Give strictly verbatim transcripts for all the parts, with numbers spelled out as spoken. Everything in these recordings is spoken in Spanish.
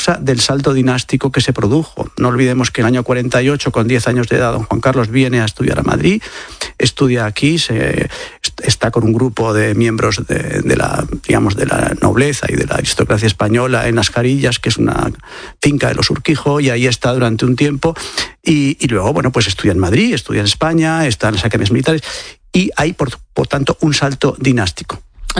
causa del salto dinástico que se produjo. No olvidemos que en el año cuarenta y ocho, con diez años de edad, don Juan Carlos viene a estudiar a Madrid, estudia aquí, se, está con un grupo de miembros de, de la, digamos, de la nobleza y de la aristocracia española en Las Carillas, que es una finca de los Urquijo, y ahí está durante un tiempo, y, y luego, bueno, pues estudia en Madrid, estudia en España, está en las academias militares, y hay, por, por tanto, un salto dinástico.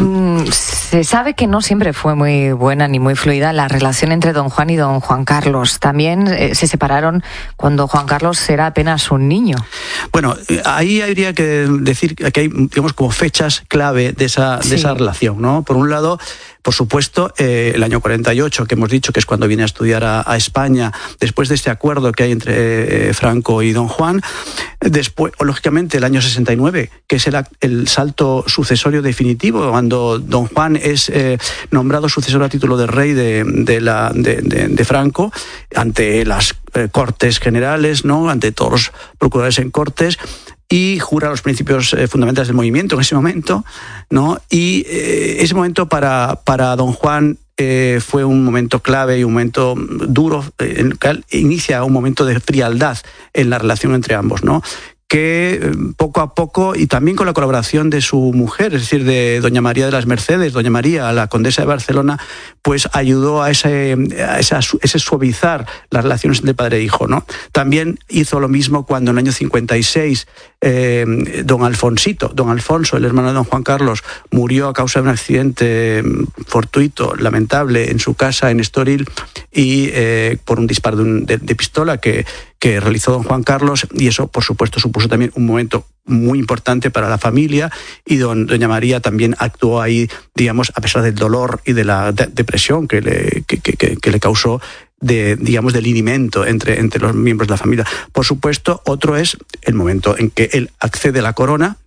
Se sabe que no siempre fue muy buena ni muy fluida la relación entre don Juan y don Juan Carlos. También eh, se separaron cuando Juan Carlos era apenas un niño. Bueno, ahí habría que decir que hay, digamos, como fechas clave de esa, sí. de esa relación, ¿no? Por un lado, por supuesto, eh, el año cuarenta y ocho, que hemos dicho que es cuando viene a estudiar a, a España, después de este acuerdo que hay entre eh, Franco y don Juan. Después, o, lógicamente, el año sesenta y nueve, que es el, el salto sucesorio definitivo, cuando don Juan es eh, nombrado sucesor a título de rey de, de, la, de, de, de Franco, ante las eh, Cortes Generales, ¿no? Ante todos los procuradores en Cortes, y jura los principios eh, fundamentales del movimiento en ese momento, ¿no? Y eh, ese momento para, para don Juan eh, fue un momento clave y un momento duro, eh, en el que inicia un momento de frialdad en la relación entre ambos, ¿no? Que poco a poco, y también con la colaboración de su mujer, es decir, de doña María de las Mercedes, doña María, la condesa de Barcelona, pues ayudó a ese, a esa, ese suavizar las relaciones entre padre e hijo, ¿no? También hizo lo mismo cuando en el año cincuenta y seis eh, don Alfonsito, don Alfonso, el hermano de don Juan Carlos, murió a causa de un accidente fortuito, lamentable, en su casa en Estoril, y eh, por un disparo de, un, de, de pistola que que realizó don Juan Carlos, y eso, por supuesto, supuso también un momento muy importante para la familia, y don, doña María también actuó ahí, digamos, a pesar del dolor y de la de, depresión que le, que, que, que le causó, de, digamos, del linimento entre, entre los miembros de la familia. Por supuesto, otro es el momento en que él accede a la corona,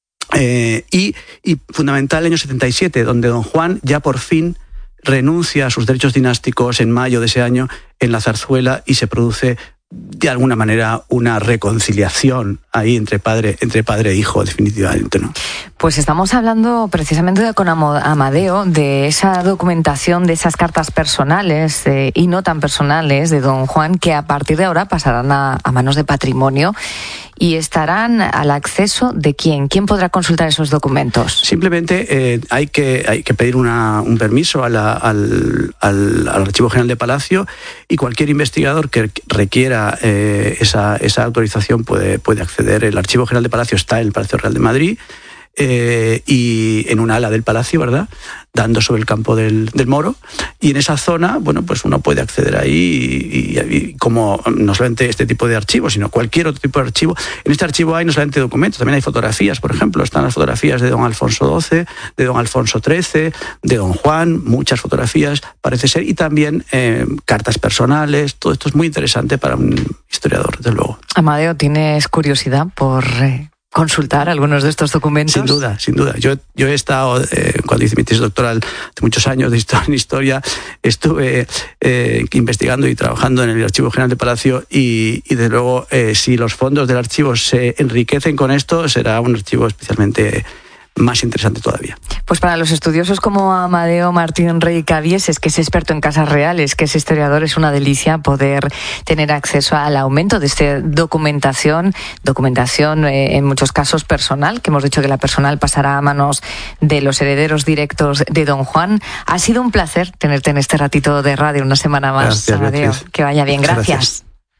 eh, y, y fundamental el año setenta y siete, donde don Juan ya por fin renuncia a sus derechos dinásticos en mayo de ese año en la Zarzuela, y se produce de alguna manera una reconciliación ahí entre padre, entre padre e hijo, definitivamente, ¿no? Pues estamos hablando precisamente con Amadeo de esa documentación, de esas cartas personales eh, y no tan personales de don Juan, que a partir de ahora pasarán a, a manos de Patrimonio y estarán al acceso de quién. ¿Quién podrá consultar esos documentos? Simplemente eh, hay que hay que pedir una, un permiso a la, al, al, al Archivo General de Palacio, y cualquier investigador que requiera eh, esa, esa autorización puede, puede acceder. El Archivo General de Palacio está en el Palacio Real de Madrid, eh, y en un ala del Palacio, ¿verdad?, dando sobre el campo del, del Moro, y en esa zona, bueno, pues uno puede acceder ahí, y, y, y como no solamente este tipo de archivos, sino cualquier otro tipo de archivo. En este archivo hay no solamente documentos, también hay fotografías, por ejemplo, están las fotografías de don Alfonso doce, de don Alfonso trece, de don Juan, muchas fotografías, parece ser, y también eh, cartas personales. Todo esto es muy interesante para un historiador, desde luego. Amadeo, ¿tienes curiosidad por Eh... consultar algunos de estos documentos? Sin duda, sin duda. Yo, yo he estado, eh, cuando hice mi tesis doctoral hace muchos años de historia, en historia, estuve eh, investigando y trabajando en el Archivo General de Palacio, y, y desde luego, eh, si los fondos del archivo se enriquecen con esto, será un archivo especialmente más interesante todavía. Pues para los estudiosos como Amadeo Martín Rey Cabieses, que es experto en casas reales, que es historiador, es una delicia poder tener acceso al aumento de esta documentación, documentación eh, en muchos casos personal, que hemos dicho que la personal pasará a manos de los herederos directos de don Juan. Ha sido un placer tenerte en este ratito de radio una semana más. Gracias, Amadeo. Beatriz. Que vaya bien. Gracias. Gracias.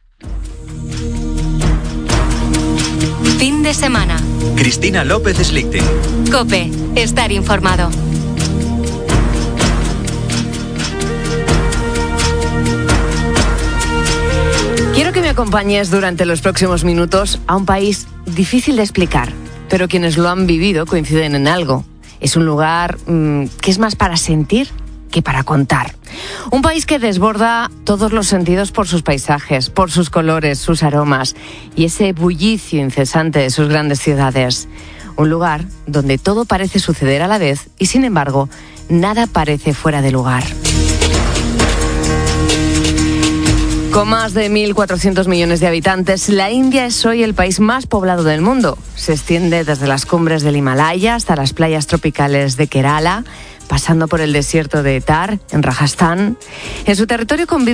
Fin de semana. Cristina López Slichting. COPE. Estar informado. Quiero que me acompañes durante los próximos minutos a un país difícil de explicar, pero quienes lo han vivido coinciden en algo. Es un lugar mmm, que es más para sentir que para contar. Un país que desborda todos los sentidos por sus paisajes, por sus colores, sus aromas y ese bullicio incesante de sus grandes ciudades. Un lugar donde todo parece suceder a la vez y, sin embargo, nada parece fuera de lugar. Con más de mil cuatrocientos millones de habitantes, la India es hoy el país más poblado del mundo. Se extiende desde las cumbres del Himalaya hasta las playas tropicales de Kerala, pasando por el desierto de Thar, en Rajasthan. En su territorio convive